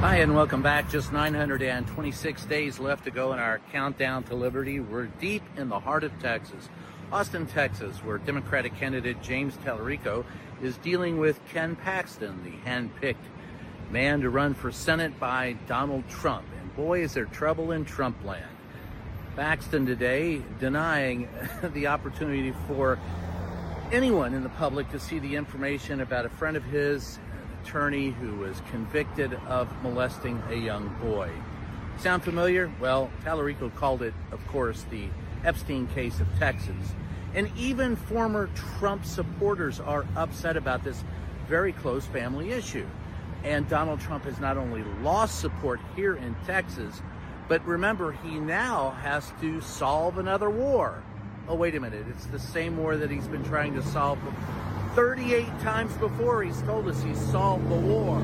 Hi, and welcome back. Just 926 days left to go in our countdown to liberty. We're deep in the heart of Texas, Austin, Texas, where Democratic candidate James Tallarico is dealing with Ken Paxton, the hand-picked man to run for Senate by Donald Trump. And boy, is there trouble in Trump land. Paxton today denying the opportunity for anyone in the public to see the information about a friend of his, attorney who was convicted of molesting a young boy. Sound familiar? Well, Tallarico called it, of course, the Epstein case of Texas. And even former Trump supporters are upset about this very close family issue. And Donald Trump has not only lost support here in Texas, but remember, he now has to solve another war. Oh, wait a minute. It's the same war that he's been trying to solve 38 times before. He's told us he solved the war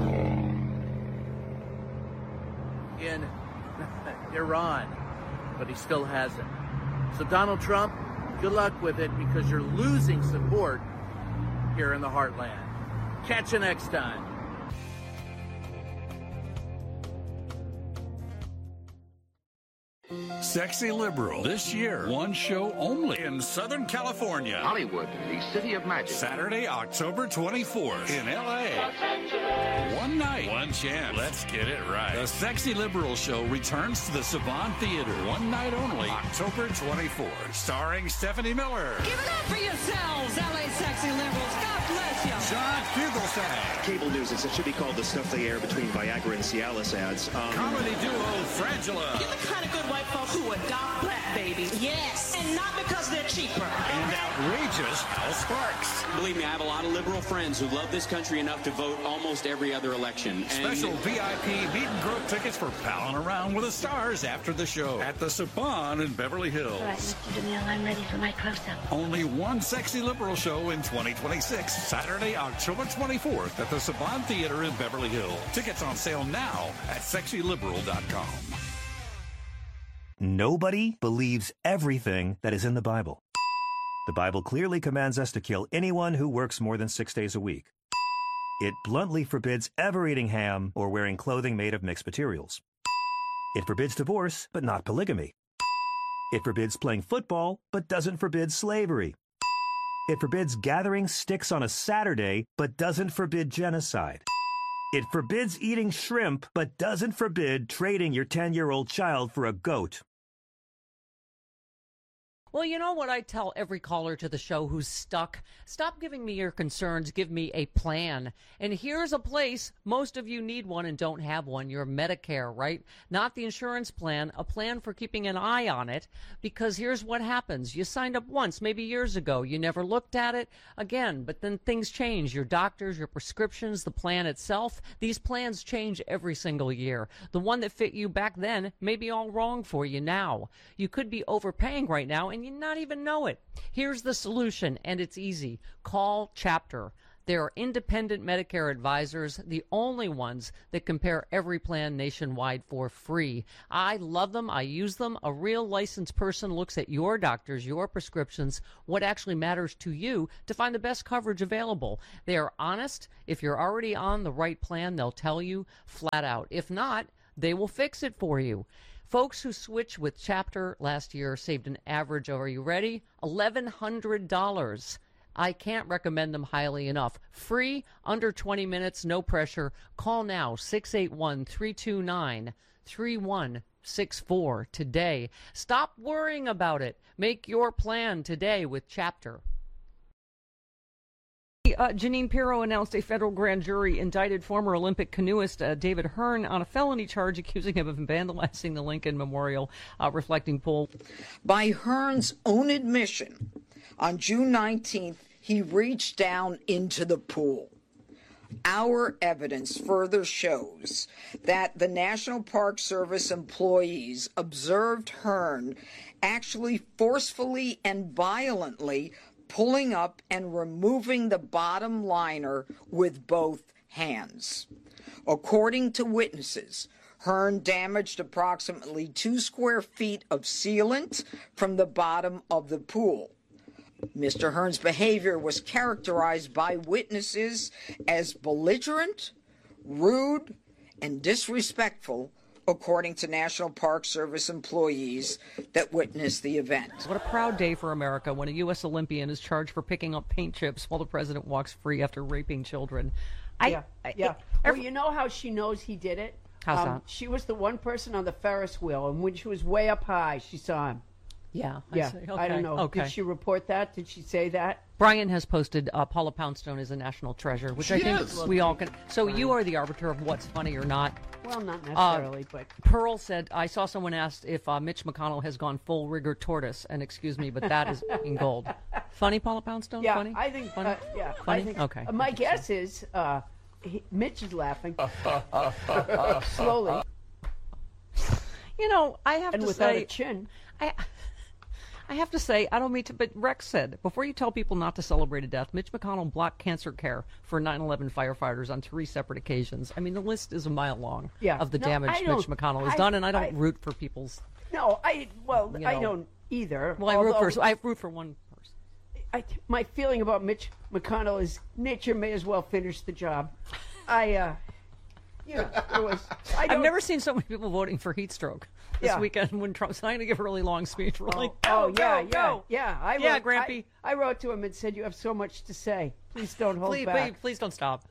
in Iran, but he still hasn't. So Donald Trump, good luck with it, because you're losing support here in the heartland. Catch you next time. Sexy Liberal. This year, one show only in Southern California. Hollywood, the city of magic. Saturday, October 24th in L.A. One night, one chance. Let's get it right. The Sexy Liberal show returns to the Savant Theater. One night only, October 24th. Starring Stephanie Miller. Give it up for yourselves, L.A. Sexy Liberals. God bless you. John Fugelsang. Cable news, it should be called the stuff they air between Viagra and Cialis ads. Comedy duo Frangela. You're the kind of good white folks who adopt black babies. Yes. And not because they're cheaper. And outrageous Hal Sparks. Believe me, I have a lot of liberal friends who love this country enough to vote almost every other election. Special VIP meet and greet tickets for palling around with the stars after the show at the Saban in Beverly Hills. All right, Mr. DeMille, I'm ready for my close-up. Only one Sexy Liberal show in 2026. Saturday, October 24th at the Saban Theater in Beverly Hills. Tickets on sale now at sexyliberal.com. Nobody believes everything that is in the Bible. The Bible clearly commands us to kill anyone who works more than 6 days a week. It bluntly forbids ever eating ham or wearing clothing made of mixed materials. It forbids divorce, but not polygamy. It forbids playing football, but doesn't forbid slavery. It forbids gathering sticks on a Saturday, but doesn't forbid genocide. It forbids eating shrimp, but doesn't forbid trading your 10-year-old child for a goat. Well, you know what I tell every caller to the show who's stuck? Stop giving me your concerns. Give me a plan. And here's a place. Most of you need one and don't have one. Your Medicare, right? Not the insurance plan, a plan for keeping an eye on it. Because here's what happens. You signed up once, maybe years ago. You never looked at it again. But then things change. Your doctors, your prescriptions, the plan itself. These plans change every single year. The one that fit you back then may be all wrong for you now. You could be overpaying right now and you not even know it. Here's the solution, and it's easy. Call Chapter. They are independent Medicare advisors, the only ones that compare every plan nationwide for free. I love them. I use them. A real licensed person looks at your doctors, your prescriptions, what actually matters to you to find the best coverage available. They are honest. If you're already on the right plan, they'll tell you flat out. If not, they will fix it for you. Folks who switched with Chapter last year saved an average of, are you ready? $1,100. I can't recommend them highly enough. Free, under 20 minutes, no pressure. Call now, 681-329-3164 today. Stop worrying about it. Make your plan today with Chapter. Jeanine Pirro announced a federal grand jury indicted former Olympic canoeist David Hearn on a felony charge accusing him of vandalizing the Lincoln Memorial reflecting pool. By Hearn's own admission, on June 19th, he reached down into the pool. Our evidence further shows that the National Park Service employees observed Hearn actually forcefully and violently pulling up and removing the bottom liner with both hands. According to witnesses, Hearn damaged approximately 2 square feet of sealant from the bottom of the pool. Mr. Hearn's behavior was characterized by witnesses as belligerent, rude, and disrespectful, according to National Park Service employees that witnessed the event. What a proud day for America when a U.S. Olympian is charged for picking up paint chips while the president walks free after raping children. Yeah. Well, you know how she knows he did it? How's that? She was the one person on the Ferris wheel, and when she was way up high, she saw him. Yeah. I don't know. Okay. Did she report that? Did she say that? Brian has posted Paula Poundstone is a national treasure, which I think we all can. So you are the arbiter of what's funny or not. Well, not necessarily, but... Pearl said, I saw someone asked if Mitch McConnell has gone full rigor tortoise, and excuse me, but that is in gold. Funny, Paula Poundstone? Yeah, Funny? I think... Funny? I think... Okay. My guess is Mitch is laughing. Slowly. You know, I have and to without say... a chin. I have to say, I don't mean to, but Rex said, before you tell people not to celebrate a death, Mitch McConnell blocked cancer care for 9/11 firefighters on 3 separate occasions. I mean, the list is a mile long of the damage Mitch McConnell has done, and I don't root for people's... No, I don't either. Well, I root for one person. My feeling about Mitch McConnell is nature may as well finish the job. I've never seen so many people voting for heat stroke this weekend when Trump's trying to give a really long speech. We're like, go. Grampy. I wrote to him and said, "You have so much to say. Please don't hold back. Please don't stop."